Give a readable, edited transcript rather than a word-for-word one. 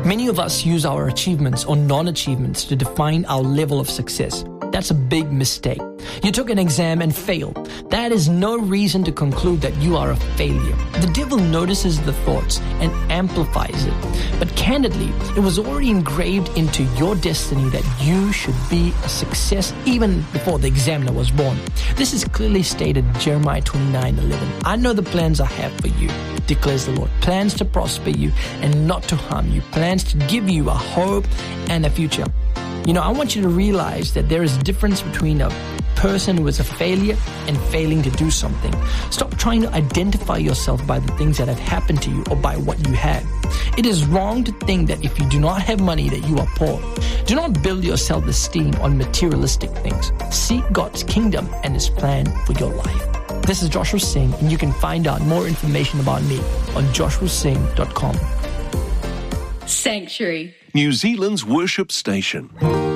Many of us use our achievements or non-achievements to define our level of success. That's a big mistake. You took an exam and failed. That is no reason to conclude that you are a failure. The devil notices the thoughts and amplifies it. But candidly, it was already engraved into your destiny that you should be a success even before the examiner was born. This is clearly stated in Jeremiah 29:11. I know the plans I have for you, declares the Lord. Plans to prosper you and not to harm you. Plans to give you a hope and a future. You know, I want you to realize that there is a difference between a person who is a failure and failing to do something. Stop trying to identify yourself by the things that have happened to you or by what you had. It is wrong to think that if you do not have money that you are poor. Do not build your self-esteem on materialistic things. Seek God's kingdom and His plan for your life. This is Joshua Singh, and you can find out more information about me on joshuasingh.com. Sanctuary, New Zealand's worship station.